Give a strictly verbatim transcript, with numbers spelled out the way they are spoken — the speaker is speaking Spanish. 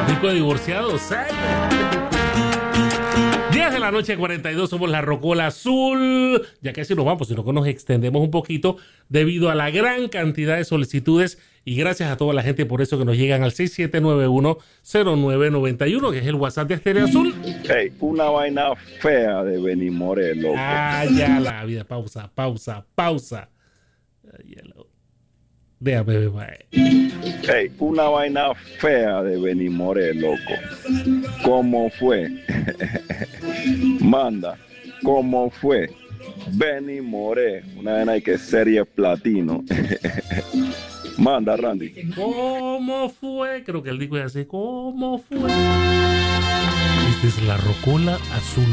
Disco de divorciados. diez de la noche, cuarenta y dos, somos la Rocola Azul. Ya casi nos vamos, sino que nos extendemos un poquito debido a la gran cantidad de solicitudes. Y gracias a toda la gente por eso que nos llegan al seis siete nueve uno, cero nueve nueve uno, que es el WhatsApp de Estéreo Azul. Hey, una vaina fea de Benny Moré, loco. Ah, ya la vida. Pausa, pausa, pausa. Ay, lo... Déjame ver, mae. Hey, una vaina fea de Benny Moré, loco. ¿Cómo fue? Manda, ¿cómo fue? Benny Moré, una vaina que serie platino. Manda, Randy. ¿Cómo fue? Creo que el disco es así. ¿Cómo fue? Esta es la Rocola Azul.